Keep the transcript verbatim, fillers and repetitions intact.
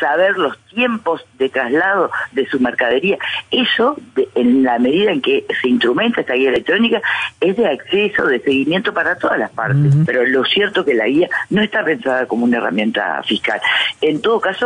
saber los tiempos de traslado de su mercadería. Eso, de, en la medida en que se instrumenta esta guía electrónica, es de acceso, de seguimiento para todas las partes. Uh-huh. Pero lo cierto es que la guía no está pensada como una herramienta fiscal. En todo caso,